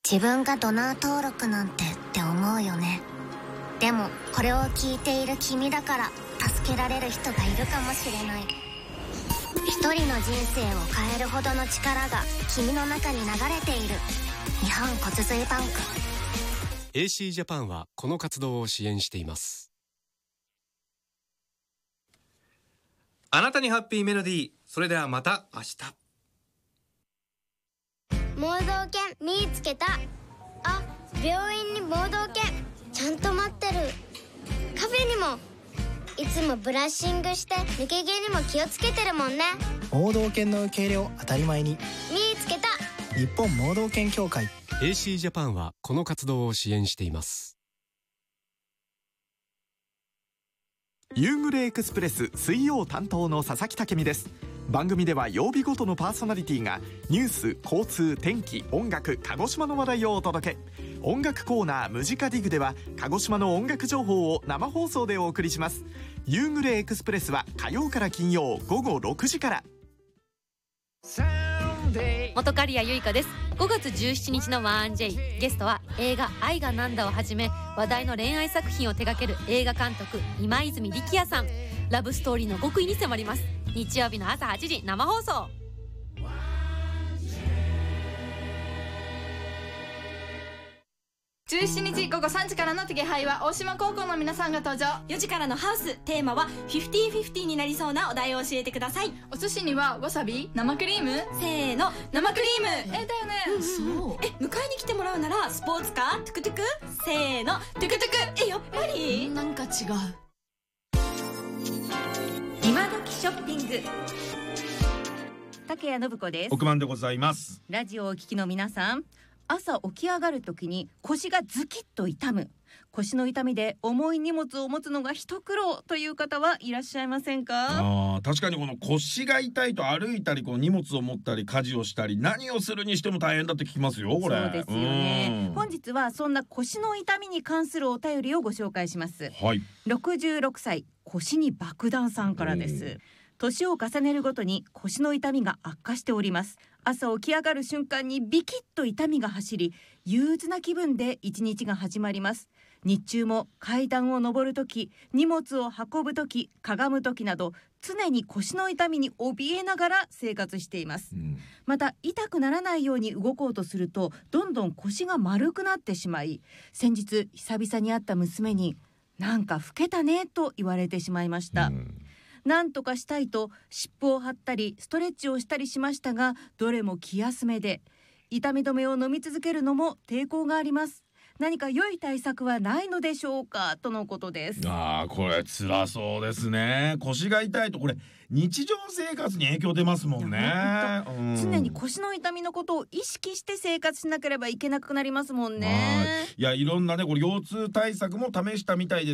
自分がドナー登録なんてって思うよね。でもこれを聞いている君だから助けられる人がいるかもしれない。一人の人生を変えるほどの力が君の中に流れている。日本骨髄バンク。 AC ジャパンはこの活動を支援しています。 あなたにハッピーメロディー。それではまた明日。 盲導犬見つけた。あ、病院に盲導犬ちゃんと待ってる。カフェにもいつもブラッシングして抜け毛にも気をつけてるもんね。 盲導犬の受け入れを当たり前に。 見つけた。 日本盲導犬協会。 AC ジャパンはこの活動を支援しています。 夕暮れエクスプレス水曜担当の佐々木健美です。番組では曜日ごとのパーソナリティがニュース、交通、天気、音楽、鹿児島の話題をお届け。音楽コーナームジカディグでは鹿児島の音楽情報を生放送でお送りします。夕暮れエクスプレスは火曜から金曜午後6時から。 元刈谷由香です。5月17日の 1J ゲストは映画愛がなんだをはじめ話題の恋愛作品を手掛ける映画監督今泉力也さん。ラブストーリーの極意に迫ります。日曜日の朝8時生放送。 17日午後3時からのテゲハイは大島高校の皆さんが登場。 4時からのハウス、テーマは 50-50 になりそうなお題を教えてください。 お寿司にはわさび、生クリーム、 せーの、生クリーム。 だよね、 そう迎えに来てもらうならスポーツカー、トゥクトゥク、せーの、トゥクトゥク。やっぱりなんか違う。 今時ショッピング。竹谷信子です。 億万でございます。 ラジオをお聞きの皆さん、朝起き上がるときに腰がズキッと痛む、腰の痛みで重い荷物を持つのが一苦労という方はいらっしゃいませんか？ 確かにこの腰が痛いと歩いたりこう荷物を持ったり家事をしたり何をするにしても大変だって聞きますよこれ。 そうですよね。本日はそんな腰の痛みに関するお便りをご紹介します。 はい。 66歳腰に爆弾さんからです。年を重ねるごとに腰の痛みが悪化しております。朝起き上がる瞬間にビキッと痛みが走り、憂鬱な気分で一日が始まります。日中も階段を上るとき、荷物を運ぶとき、かがむときなど常に腰の痛みに怯えながら生活しています。また痛くならないように動こうとするとどんどん腰が丸くなってしまい、先日久々に会った娘になんか老けたねと言われてしまいました。なんとかしたいと湿布を貼ったりストレッチをしたりしましたが、どれも気休めで痛み止めを飲み続けるのも抵抗があります。何か良い対策はないのでしょうかとのことです。 これ辛そうですね。腰が痛いとこれ日常生活に影響出ますもんね。 常に腰の痛みのことを意識して生活しなければいけなくなりますもんね。 いやいろんなねこれ腰痛対策も試したみたいです